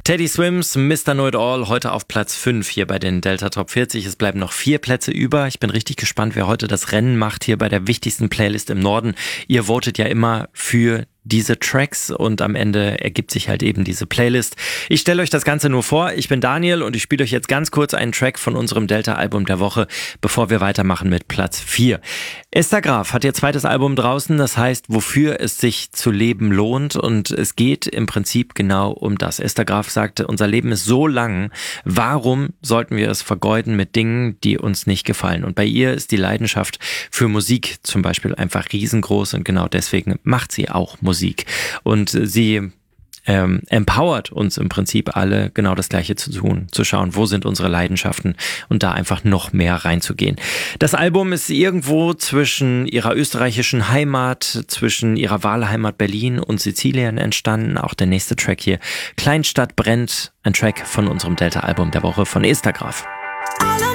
Teddy Swims, Mr. Know It All, heute auf Platz 5 hier bei den Delta Top 40. Es bleiben noch 4 Plätze über. Ich bin richtig gespannt, wer heute das Rennen macht hier bei der wichtigsten Playlist im Norden. Ihr votet ja immer für diese Tracks und am Ende ergibt sich halt eben diese Playlist. Ich stelle euch das Ganze nur vor. Ich bin Daniel und ich spiele euch jetzt ganz kurz einen Track von unserem Delta-Album der Woche, bevor wir weitermachen mit Platz 4. Esther Graf hat ihr zweites Album draußen, das heißt, wofür es sich zu leben lohnt, und es geht im Prinzip genau um das. Esther Graf sagte, unser Leben ist so lang, warum sollten wir es vergeuden mit Dingen, die uns nicht gefallen? Und bei ihr ist die Leidenschaft für Musik zum Beispiel einfach riesengroß und genau deswegen macht sie auch Musik. Und sie empowert uns im Prinzip alle, genau das Gleiche zu tun, zu schauen, wo sind unsere Leidenschaften und da einfach noch mehr reinzugehen. Das Album ist irgendwo zwischen ihrer österreichischen Heimat, zwischen ihrer Wahlheimat Berlin und Sizilien entstanden. Auch der nächste Track hier, Kleinstadt brennt, ein Track von unserem Delta-Album der Woche von Esther Graf.